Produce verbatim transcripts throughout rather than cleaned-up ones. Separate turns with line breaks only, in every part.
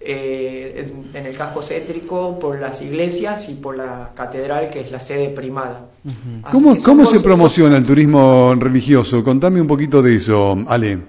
eh, en, en el casco céntrico por las iglesias y por la catedral, que es la sede primada.
Uh-huh. ¿Cómo, ¿cómo se promociona el turismo religioso? Contame un poquito de eso, Ale.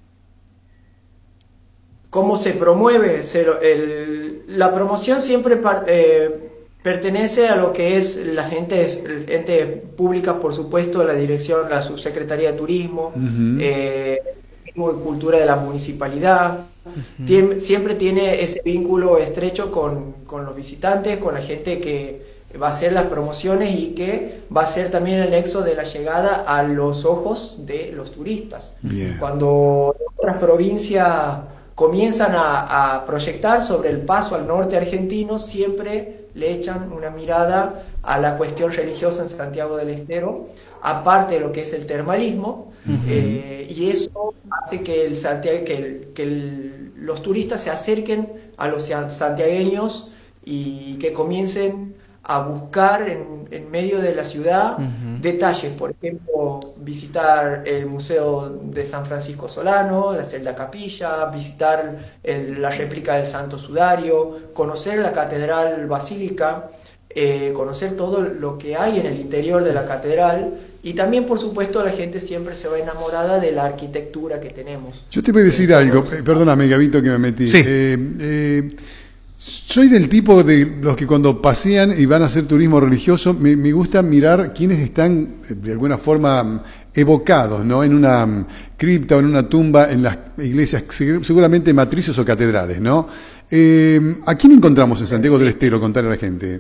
¿Cómo se promueve? Se, el, la promoción siempre eh, pertenece a lo que es la gente, gente pública, por supuesto, la dirección, la subsecretaría de Turismo, uh-huh. eh, y Cultura de la municipalidad. Uh-huh. Tiem, siempre tiene ese vínculo estrecho con, con los visitantes, con la gente que va a hacer las promociones y que va a ser también el nexo de la llegada a los ojos de los turistas.
Bien.
Cuando otras provincias comienzan a, a proyectar sobre el paso al norte argentino, siempre le echan una mirada a la cuestión religiosa en Santiago del Estero, aparte de lo que es el termalismo, uh-huh. eh, y eso hace que, el Santiago, que, el, que el, los turistas se acerquen a los santiagueños y que comiencen a buscar en, en medio de la ciudad uh-huh. detalles, por ejemplo, visitar el Museo de San Francisco Solano, la Celda Capilla, visitar el, la réplica del Santo Sudario, conocer la Catedral Basílica, eh, conocer todo lo que hay en el interior de la catedral, y también, por supuesto, la gente siempre se va enamorada de la arquitectura que tenemos.
Yo te voy a decir eh, algo, eh, perdóname, Gabito, que me metí.
Sí.
Eh, eh, Soy del tipo de los que cuando pasean y van a hacer turismo religioso, me, me gusta mirar quiénes están de alguna forma evocados, ¿no? En una cripta o en una tumba en las iglesias, seguramente matricios o catedrales, ¿no? Eh, ¿A quién encontramos en Santiago del Estero? Contarle a la gente.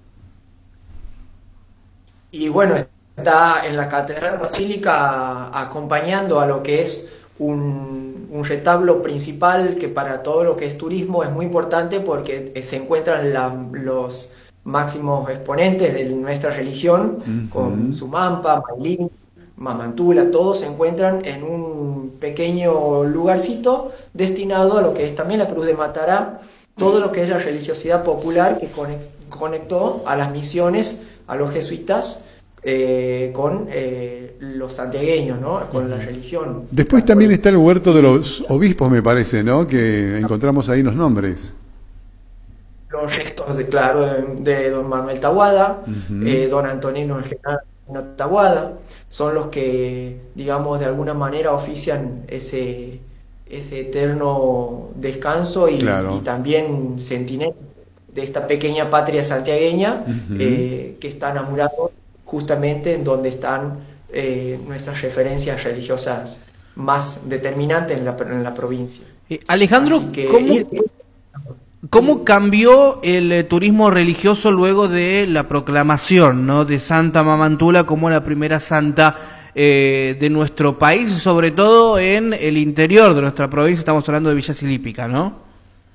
Y bueno, está en la Catedral Basílica acompañando a lo que es un, un retablo principal que para todo lo que es turismo es muy importante, porque se encuentran la, los máximos exponentes de nuestra religión, uh-huh. con Sumampa, Mailín, Mamantula, todos se encuentran en un pequeño lugarcito destinado a lo que es también la Cruz de Matará, todo lo que es la religiosidad popular que conectó a las misiones, a los jesuitas, Eh, con eh, los santiagueños, ¿no? Con la religión.
Después también está el huerto de los obispos, me parece, ¿no? Que encontramos ahí los nombres.
Los restos, de, claro, de, de don Manuel Taboada, uh-huh. eh, don Antonino el general Taboada, son los que, digamos, de alguna manera ofician ese, ese eterno descanso y,
claro.
y también sentinela de esta pequeña patria santiagueña, uh-huh. eh, que está enamorado justamente en donde están eh, nuestras referencias religiosas más determinantes en la, en la provincia.
Eh, Alejandro,
que,
¿cómo,
y,
¿cómo cambió el eh, turismo religioso luego de la proclamación, ¿no?, de Santa Mamantula como la primera santa eh, de nuestro país, sobre todo en el interior de nuestra provincia? Estamos hablando de Villa Silípica, ¿no?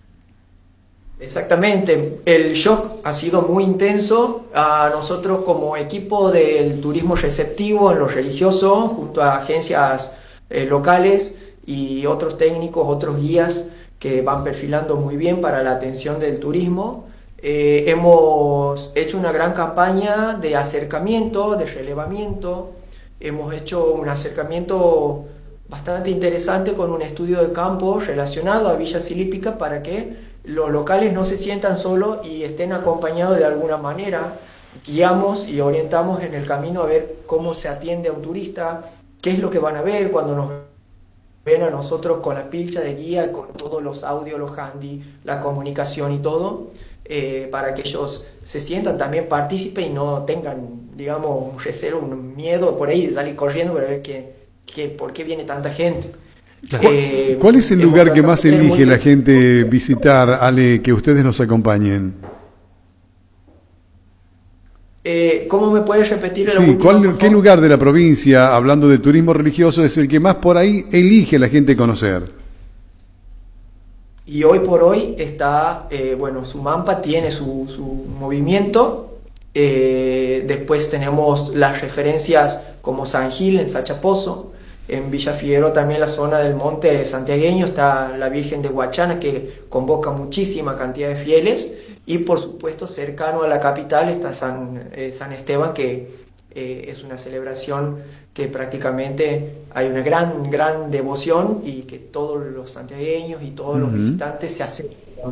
Exactamente, el shock ha sido muy intenso. A nosotros como equipo del turismo receptivo en lo religioso, junto a agencias eh, locales y otros técnicos, otros guías que van perfilando muy bien para la atención del turismo, eh, hemos hecho una gran campaña de acercamiento, de relevamiento. Hemos hecho un acercamiento bastante interesante con un estudio de campo relacionado a Villa Silípica para que los locales no se sientan solos y estén acompañados de alguna manera. Guiamos y orientamos en el camino a ver cómo se atiende a un turista, qué es lo que van a ver cuando nos ven a nosotros con la pilcha de guía, con todos los audios, los handy, la comunicación y todo, eh, para que ellos se sientan también partícipes y no tengan, digamos, un recelo, un miedo por ahí de salir corriendo para ver que, que, por qué viene tanta gente.
Claro. Eh, ¿Cuál es el lugar que más elige la gente visitar, Ale, que ustedes nos acompañen?
Eh, ¿Cómo me puedes repetir?
El sí, ¿cuál, ¿qué lugar de la provincia, hablando de turismo religioso, es el que más por ahí elige la gente conocer?
Y hoy por hoy está, eh, bueno, Sumampa tiene su, su movimiento. Eh, después tenemos las referencias como San Gil en Sachapozo. En Villa Figueroa también, la zona del monte santiagueño, está la Virgen de Huachana, que convoca muchísima cantidad de fieles, y por supuesto cercano a la capital está San, eh, San Esteban, que eh, es una celebración que prácticamente hay una gran, gran devoción y que todos los santiagueños y todos uh-huh. los visitantes se hacen